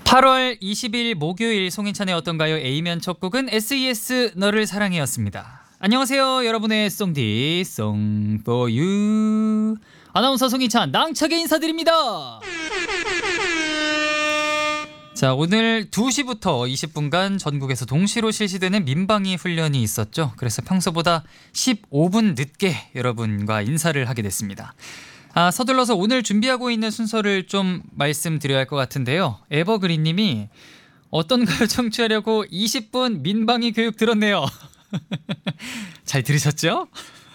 8월 20일 목요일 송인찬의 어떤가요? A면 첫 곡은 SES 너를 사랑해였습니다. 안녕하세요 여러분의 송디 송 for you 아나운서 송인찬 낭차게 인사드립니다. 자, 오늘 2시부터 20분간 전국에서 동시로 실시되는 민방위 훈련이 있었죠. 그래서 평소보다 15분 늦게 여러분과 인사를 하게 됐습니다. 서둘러서 오늘 준비하고 있는 순서를 좀 말씀드려야 할 것 같은데요. 에버그린님이 어떤가요 청취하려고 20분 민방위 교육 들었네요. 잘 들으셨죠?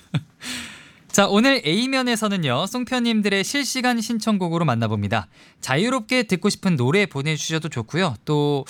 자, 오늘 A면에서는요 송편님들의 실시간 신청곡으로 만나봅니다. 자유롭게 듣고 싶은 노래 보내주셔도 좋고요. 또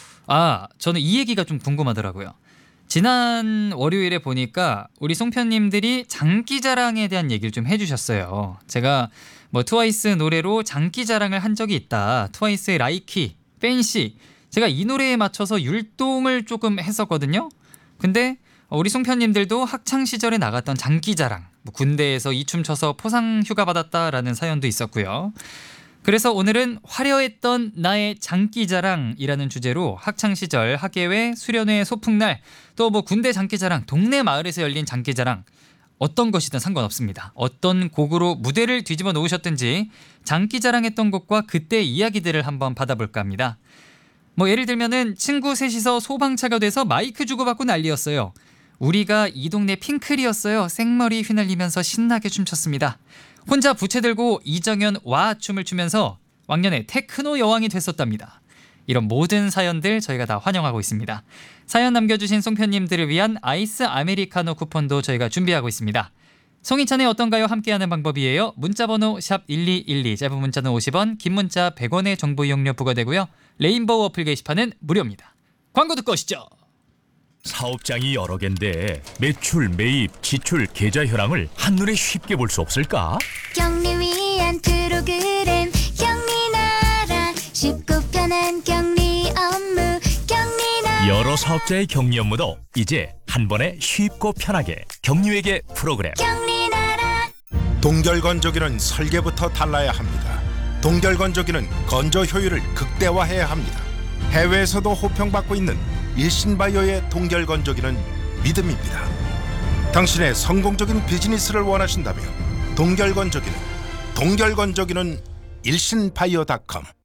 저는 이 얘기가 좀 궁금하더라고요. 지난 월요일에 보니까 우리 송편님들이 장기자랑에 대한 얘기를 좀 해주셨어요. 제가 트와이스 노래로 장기자랑을 한 적이 있다. 트와이스의 라이키, 팬시, 제가 이 노래에 맞춰서 율동을 조금 했었거든요. 근데 우리 송편님들도 학창시절에 나갔던 장기자랑, 군대에서 이 춤 춰서 포상 휴가 받았다라는 사연도 있었고요. 그래서 오늘은 화려했던 나의 장기자랑이라는 주제로 학창시절, 학예회, 수련회, 소풍날, 또 군대 장기자랑, 동네 마을에서 열린 장기자랑, 어떤 것이든 상관없습니다. 어떤 곡으로 무대를 뒤집어 놓으셨든지 장기자랑했던 곡과 그때 이야기들을 한번 받아볼까 합니다. 예를 들면은 친구 셋이서 소방차가 돼서 마이크 주고받고 난리였어요. 우리가 이 동네 핑클이었어요. 생머리 휘날리면서 신나게 춤췄습니다. 혼자 부채 들고 이정현 와 춤을 추면서 왕년에 테크노 여왕이 됐었답니다. 이런 모든 사연들 저희가 다 환영하고 있습니다. 사연 남겨주신 송편님들을 위한 아이스 아메리카노 쿠폰도 저희가 준비하고 있습니다. 송인찬의 어떤가요? 함께하는 방법이에요. 문자번호 샵1212, 짧은 문자는 50원, 긴 문자 100원의 정보 이용료 부과되고요. 레인보우 어플 게시판은 무료입니다. 광고 듣고 오시죠. 사업장이 여러 개인데 매출, 매입, 지출, 계좌 현황을 한눈에 쉽게 볼 수 없을까? 경리 위한 프로그램 경리나라 쉽고 편한 경리 업무 경리나라 여러 사업자의 격리 업무도 이제 한 번에 쉽고 편하게 경리회계 프로그램. 경리나라 동결건조기는 설계부터 달라야 합니다. 동결건조기는 건조 효율을 극대화해야 합니다. 해외에서도 호평받고 있는 일신바이오의 동결건조기는 믿음입니다. 당신의 성공적인 비즈니스를 원하신다면 동결건조기는 일신바이오.com